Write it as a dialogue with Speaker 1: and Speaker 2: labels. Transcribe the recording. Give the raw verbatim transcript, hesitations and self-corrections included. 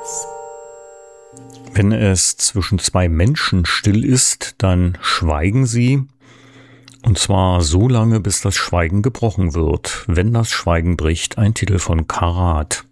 Speaker 1: Wenn es zwischen zwei Menschen still ist, dann schweigen sie, und zwar so lange, bis das Schweigen gebrochen wird. Wenn das Schweigen bricht, ein Titel von Karat.